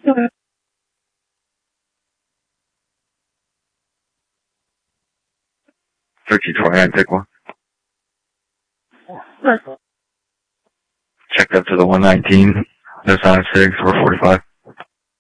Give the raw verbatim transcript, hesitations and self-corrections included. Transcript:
thirteen twenty-nine, take one. Checked up to the one nineteen, that's on six, four forty-five.